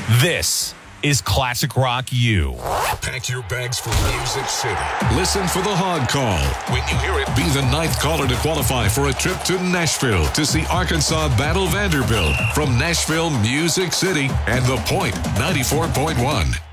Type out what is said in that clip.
This is Classic Rock U. Pack your bags for Music City. Listen for the Hog Call. When you hear it, be the ninth caller to qualify for a trip to Nashville to see Arkansas battle Vanderbilt from Nashville, Music City, and The Point 94.1.